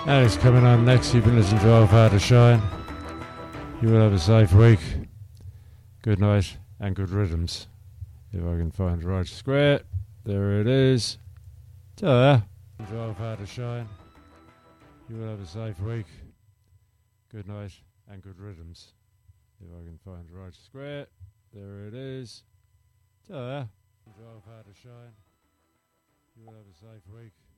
Alex coming on next. You've been listening to All Father Shine. You will have a safe week. Good night and good rhythms. If I can find the right square. There it is. Ta. All Father Shine. You will have a safe week. Good night and good rhythms. If I can find the right square. There it is. Ta. All Father Shine. You will have a safe week.